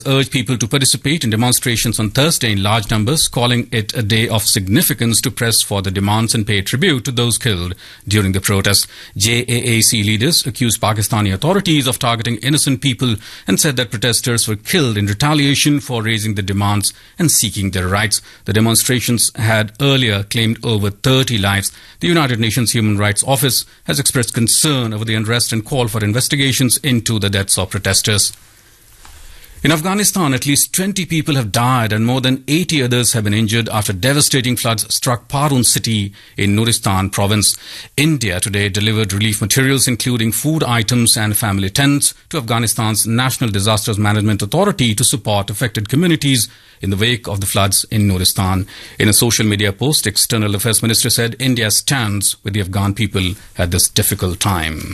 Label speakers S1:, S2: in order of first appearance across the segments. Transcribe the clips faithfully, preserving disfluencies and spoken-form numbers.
S1: urged people to participate in demonstrations on Thursday in large numbers, calling it a day of significance to press for the demands and pay tribute to those killed during the protest. J A A C leaders accused Pakistani authorities of targeting innocent people and said that protesters were killed in retaliation for raising their demands and seeking their rights. The demonstrations had earlier claimed over thirty lives. The United Nations Human Rights Office has expressed concern over the unrest and called for investigations into the deaths of protesters. In Afghanistan, at least twenty people have died and more than eighty others have been injured after devastating floods struck Parun city in Nuristan province. India today delivered relief materials including food items and family tents to Afghanistan's National Disasters Management Authority to support affected communities in the wake of the floods in Nuristan. In a social media post, External Affairs Minister said India stands with the Afghan people at this difficult time.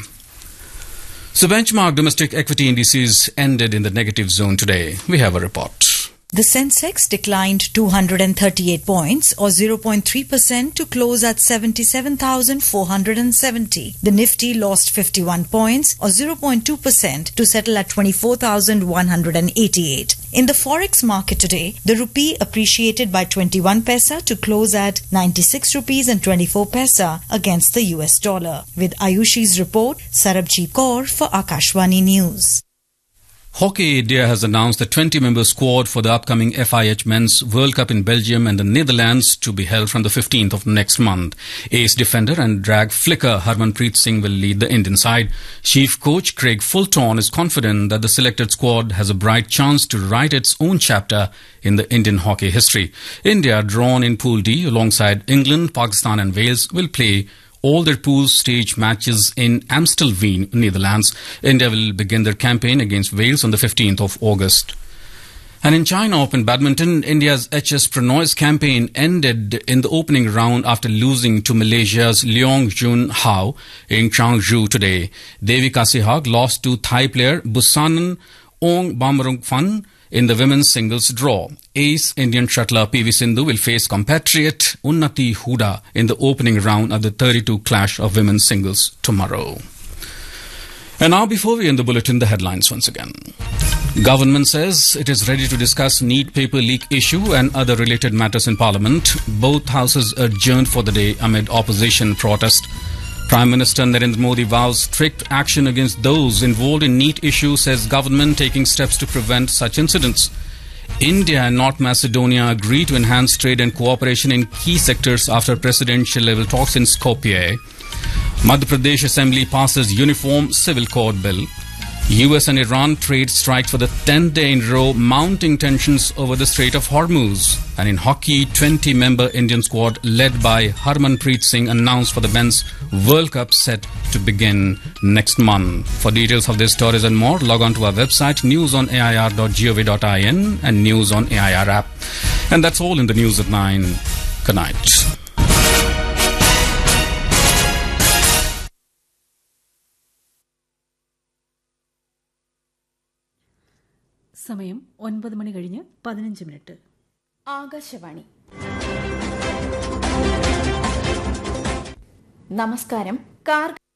S1: So benchmark domestic equity indices ended in the negative zone today. We have a report.
S2: The Sensex declined two hundred thirty-eight points or zero point three percent to close at seventy-seven thousand four hundred seventy. The Nifty lost fifty-one points or zero point two percent to settle at twenty-four thousand one hundred eighty-eight. In the forex market today, the rupee appreciated by twenty-one paisa to close at ninety-six rupees and twenty-four paisa against the U S dollar. With Ayushi's report, Sarabjit Kaur for Akashvani News.
S1: Hockey India has announced the twenty-member squad for the upcoming F I H Men's World Cup in Belgium and the Netherlands to be held from the fifteenth of next month. Ace defender and drag flicker Harmanpreet Singh will lead the Indian side. Chief coach Craig Fulton is confident that the selected squad has a bright chance to write its own chapter in the Indian hockey history. India, drawn in Pool D alongside England, Pakistan and Wales, will play all their pool stage matches in Amstelveen, Netherlands. India will begin their campaign against Wales on the fifteenth of August. And in China Open Badminton, India's H S Pranoy's campaign ended in the opening round after losing to Malaysia's Leong Jun Hao in Changzhou today. Devika Sehwag lost to Thai player Busanan Ong Bamrungfan in the women's singles draw. Ace Indian shuttler P V Sindhu will face compatriot Unnati Huda in the opening round of the thirty-two clash of women's singles tomorrow. And now, before we end the bulletin, the headlines once again. Government says it is ready to discuss NEET paper leak issue and other related matters in Parliament. Both houses adjourned for the day amid opposition protest. Prime Minister Narendra Modi vows strict action against those involved in NEET issue, says government taking steps to prevent such incidents. India and North Macedonia agree to enhance trade and cooperation in key sectors after presidential level talks in Skopje. Madhya Pradesh Assembly passes Uniform Civil Code Bill. U S and Iran trade strikes for the tenth day in a row, mounting tensions over the Strait of Hormuz. And in hockey, twenty-member Indian squad led by Harmanpreet Singh announced for the Men's World Cup set to begin next month. For details of this stories and more, log on to our website news on A I R dot gov dot in and News on A I R app. And that's all in the news at nine. Good night.
S3: സമയം ഒൻപത് മണി കഴിഞ്ഞ് പതിനഞ്ച് minute.
S4: Akashvani. നമസ്കാരം. Car